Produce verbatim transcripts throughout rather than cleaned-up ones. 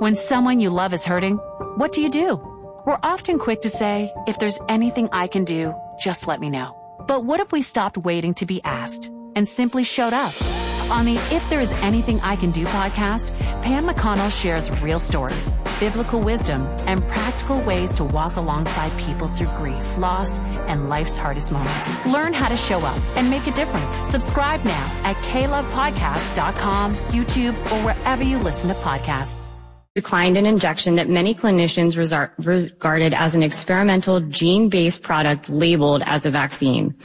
When someone you love is hurting, what do you do? We're often quick to say, if there's anything I can do, just let me know. But what if we stopped waiting to be asked and simply showed up? On the If There Is Anything I Can Do podcast, Pam McConnell shares real stories, biblical wisdom, and practical ways to walk alongside people through grief, loss, and life's hardest moments. Learn how to show up and make a difference. Subscribe now at k love podcast dot com, YouTube, or wherever you listen to podcasts. Declined an injection that many clinicians regarded as an experimental gene-based product labeled as a vaccine.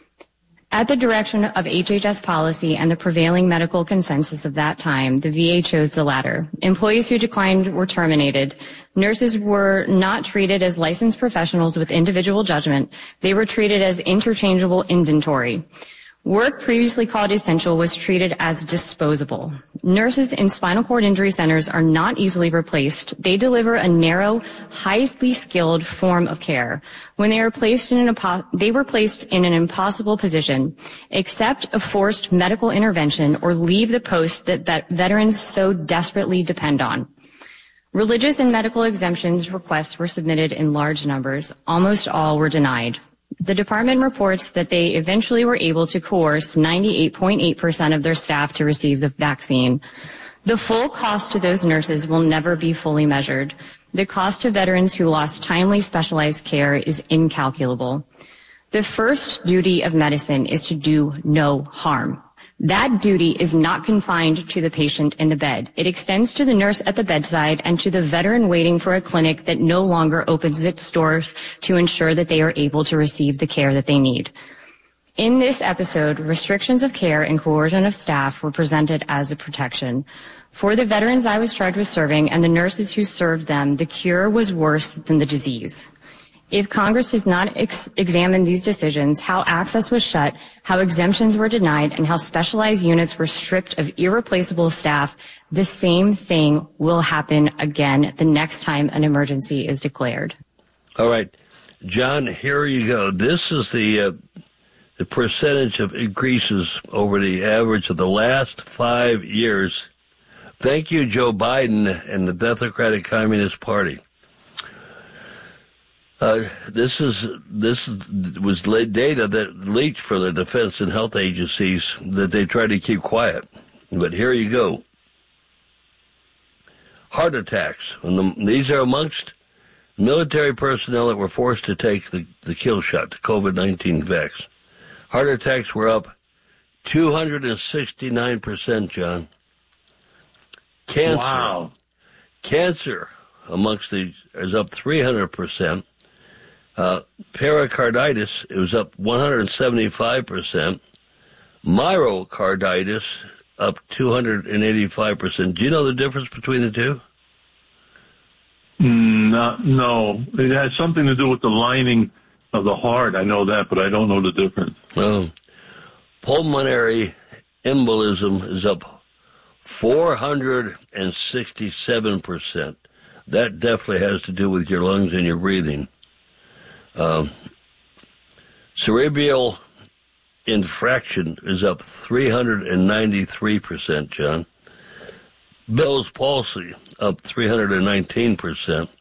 At the direction of H H S policy and the prevailing medical consensus of that time, the V A chose the latter. Employees who declined were terminated. Nurses were not treated as licensed professionals with individual judgment. They were treated as interchangeable inventory. Work previously called essential was treated as disposable. Nurses in spinal cord injury centers are not easily replaced. They deliver a narrow, highly skilled form of care. When they are placed in an impo- they were placed in an impossible position, accept a forced medical intervention or leave the post that, that veterans so desperately depend on. Religious and medical exemptions requests were submitted in large numbers. Almost all were denied. The department reports that they eventually were able to coerce ninety-eight point eight percent of their staff to receive the vaccine. The full cost to those nurses will never be fully measured. The cost to veterans who lost timely specialized care is incalculable. The first duty of medicine is to do no harm. That duty is not confined to the patient in the bed. It extends to the nurse at the bedside and to the veteran waiting for a clinic that no longer opens its doors to ensure that they are able to receive the care that they need. In this episode, restrictions of care and coercion of staff were presented as a protection. For the veterans I was charged with serving and the nurses who served them, the cure was worse than the disease. If Congress has not ex- examined these decisions, how access was shut, how exemptions were denied, and how specialized units were stripped of irreplaceable staff, the same thing will happen again the next time an emergency is declared. All right. John, here you go. This is the uh, the percentage of increases over the average of the last five years. Thank you, Joe Biden and the Democratic Communist Party. Uh, this is this was data that leaked from the defense and health agencies that they tried to keep quiet. But here you go. Heart attacks. And the, these are amongst military personnel that were forced to take the, the kill shot, the COVID nineteen vax. Heart attacks were up two hundred sixty-nine percent, John. Cancer. Wow. Cancer amongst the is up three hundred percent. Uh, pericarditis, it was up one hundred seventy-five percent. Myocarditis, up two hundred eighty-five percent. Do you know the difference between the two? Mm, not, no. It has something to do with the lining of the heart. I know that, but I don't know the difference. Oh. Pulmonary embolism is up four hundred sixty-seven percent. That definitely has to do with your lungs and your breathing. Um, cerebral infraction is up three hundred ninety-three percent, John. Bell's palsy up three hundred nineteen percent.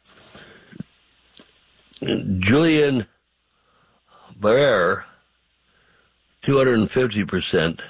Julian Barrere, two hundred fifty percent.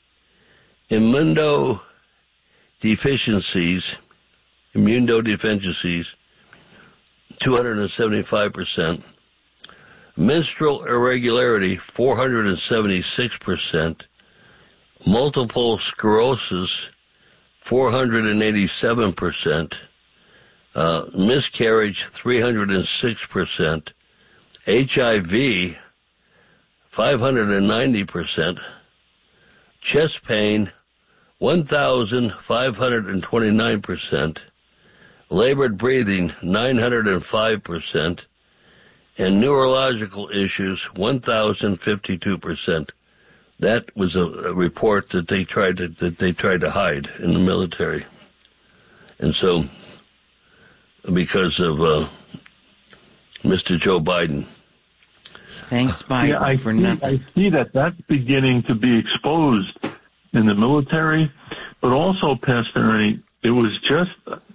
Immunodeficiencies, immunodeficiencies, two hundred seventy-five percent. Menstrual irregularity, four hundred seventy-six percent. Multiple sclerosis, four hundred eighty-seven percent. Uh, miscarriage, three hundred six percent. H I V, five hundred ninety percent. Chest pain, one thousand five hundred twenty-nine percent. Labored breathing, nine hundred five percent. And neurological issues, one thousand fifty-two percent. That was a, a report that they tried to that they tried to hide in the military, and so because of uh, Mister Joe Biden. Thanks, Biden, yeah, I for see, nothing. I see that that's beginning to be exposed in the military, but also, Pastor Ernie, it was just